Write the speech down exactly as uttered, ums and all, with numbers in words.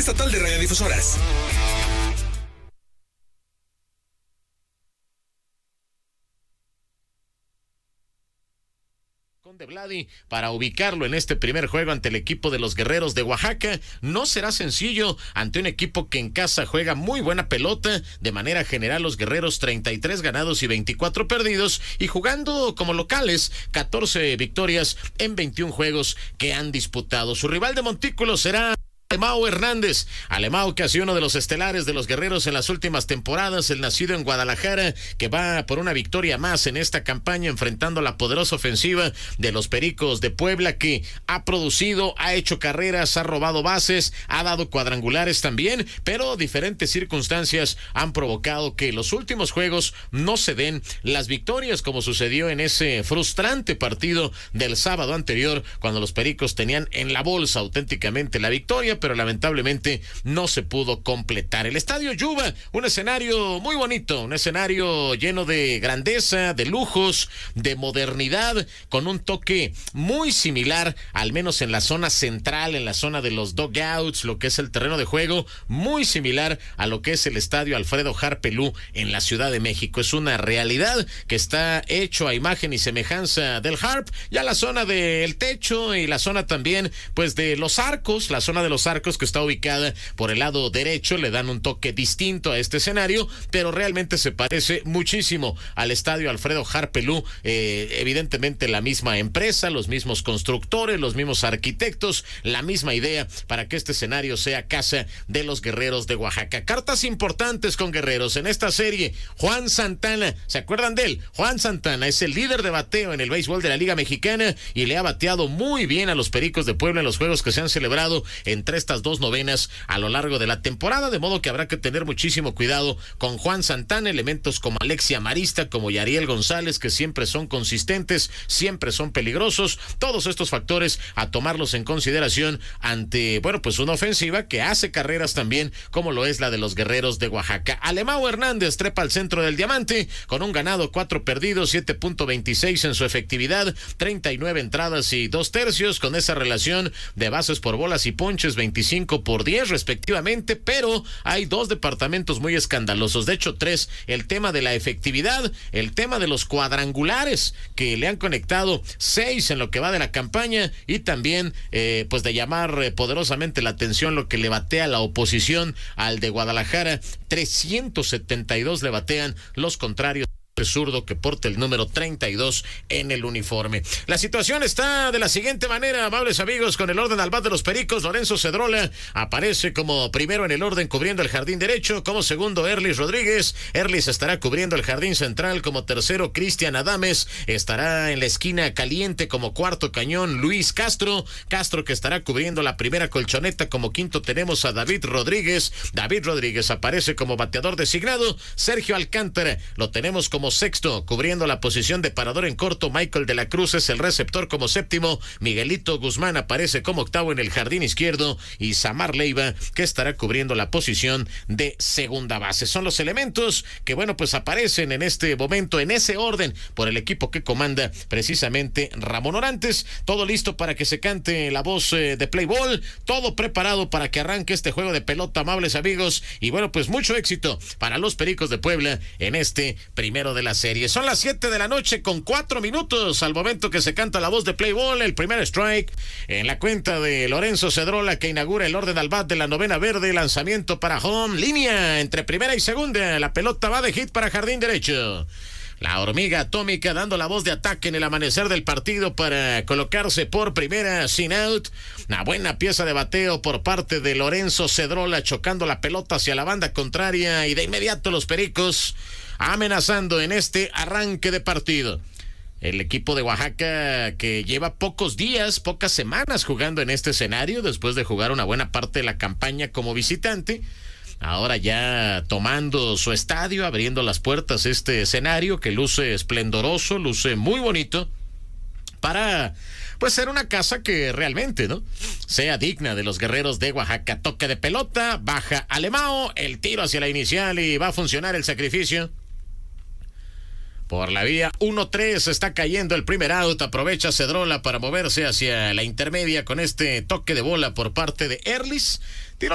Estatal de Radiodifusoras. De Vladi para ubicarlo en este primer juego ante el equipo de los Guerreros de Oaxaca. No será sencillo ante un equipo que en casa juega muy buena pelota. De manera general, los Guerreros treinta y tres ganados y veinticuatro perdidos, y jugando como locales catorce victorias en veintiún juegos que han disputado. Su rival de montículo será Alemão Hernández, Alemão que ha sido uno de los estelares de los Guerreros en las últimas temporadas, el nacido en Guadalajara, que va por una victoria más en esta campaña enfrentando la poderosa ofensiva de los Pericos de Puebla, que ha producido, ha hecho carreras, ha robado bases, ha dado cuadrangulares también, pero diferentes circunstancias han provocado que los últimos juegos no se den las victorias, como sucedió en ese frustrante partido del sábado anterior, cuando los Pericos tenían en la bolsa auténticamente la victoria, pero lamentablemente no se pudo completar. El Estadio Yuba, un escenario muy bonito, un escenario lleno de grandeza, de lujos, de modernidad, con un toque muy similar, al menos en la zona central, en la zona de los dugouts, lo que es el terreno de juego, muy similar a lo que es el Estadio Alfredo Harpelú en la Ciudad de México. Es una realidad que está hecho a imagen y semejanza del Harp, ya la zona del techo y la zona también, pues, de los arcos, la zona de los arcos que está ubicada por el lado derecho, le dan un toque distinto a este escenario, pero realmente se parece muchísimo al Estadio Alfredo Harpelú. Eh, evidentemente la misma empresa, los mismos constructores, los mismos arquitectos, la misma idea para que este escenario sea casa de los Guerreros de Oaxaca. Cartas importantes con Guerreros en esta serie. Juan Santana, ¿se acuerdan de él? Juan Santana es el líder de bateo en el béisbol de la Liga Mexicana y le ha bateado muy bien a los Pericos de Puebla en los juegos que se han celebrado entre estas dos novenas a lo largo de la temporada, de modo que habrá que tener muchísimo cuidado con Juan Santana. Elementos como Alexia Marista, como Yariel González, que siempre son consistentes, siempre son peligrosos. Todos estos factores a tomarlos en consideración ante, bueno, pues una ofensiva que hace carreras también, como lo es la de los Guerreros de Oaxaca. Alemão Hernández trepa al centro del diamante con un ganado, cuatro perdidos, siete punto veintiséis en su efectividad, treinta y nueve entradas y dos tercios, con esa relación de bases por bolas y ponches veinticinco por diez respectivamente, pero hay dos departamentos muy escandalosos, de hecho tres: el tema de la efectividad, el tema de los cuadrangulares, que le han conectado seis en lo que va de la campaña, y también eh, pues de llamar eh, poderosamente la atención lo que le batea la oposición al de Guadalajara. Trescientos setenta y dos le batean los contrarios, zurdo que porta el número treinta y dos en el uniforme. La situación está de la siguiente manera, amables amigos, con el orden al bat de los Pericos. Lorenzo Cedrola aparece como primero en el orden cubriendo el jardín derecho, como segundo Erlis Rodríguez. Erlis estará cubriendo el jardín central, como tercero Cristian Adames. Estará en la esquina caliente como cuarto cañón Luis Castro. Castro que estará cubriendo la primera colchoneta, como quinto tenemos a David Rodríguez. David Rodríguez aparece como bateador designado. Sergio Alcántara lo tenemos como sexto, cubriendo la posición de parador en corto. Michael de la Cruz es el receptor como séptimo. Miguelito Guzmán aparece como octavo en el jardín izquierdo, y Samar Leiva que estará cubriendo la posición de segunda base. Son los elementos que, bueno, pues aparecen en este momento en ese orden por el equipo que comanda precisamente Ramón Orantes. Todo listo para que se cante la voz eh, de Play Ball, todo preparado para que arranque este juego de pelota, amables amigos, y bueno, pues mucho éxito para los Pericos de Puebla en este primero de la serie. Son las siete de la noche con cuatro minutos al momento que se canta la voz de Play Ball. El primer strike en la cuenta de Lorenzo Cedrola, que inaugura el orden al bat de la novena verde. Lanzamiento para home, línea entre primera y segunda. La pelota va de hit para jardín derecho. La hormiga atómica dando la voz de ataque en el amanecer del partido para colocarse por primera sin out. Una buena pieza de bateo por parte de Lorenzo Cedrola, chocando la pelota hacia la banda contraria, y de inmediato los Pericos amenazando en este arranque de partido. El equipo de Oaxaca, que lleva pocos días, pocas semanas jugando en este escenario, después de jugar una buena parte de la campaña como visitante, ahora ya tomando su estadio, abriendo las puertas este escenario que luce esplendoroso, luce muy bonito, para pues ser una casa que realmente, ¿no?, sea digna de los Guerreros de Oaxaca. Toque de pelota, baja Alemão, el tiro hacia la inicial, y va a funcionar el sacrificio. Por la vía uno tres está cayendo el primer out. Aprovecha Cedrola para moverse hacia la intermedia con este toque de bola por parte de Erlis. Tiro